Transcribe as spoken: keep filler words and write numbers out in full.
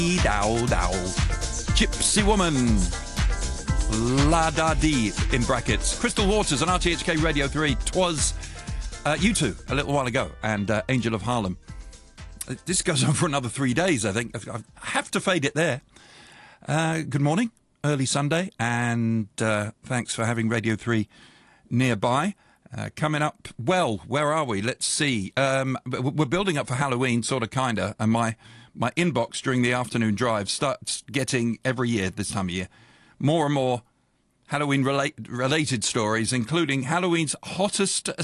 Dow dow. Gypsy Woman. La Da Dee in brackets. Crystal Waters on R T H K Radio three. Twas uh, U two a little while ago, and uh, Angel of Harlem. This goes on for another three days, I think. I have to fade it there. Uh, good morning, early Sunday, and uh, thanks for having Radio three nearby. Uh, coming up, well, where are we? Let's see. Um, we're building up for Halloween, sort of, kind of, and my, my inbox during the afternoon drive starts getting, every year this time of year, more and more Halloween relate, related stories, including Halloween's hottest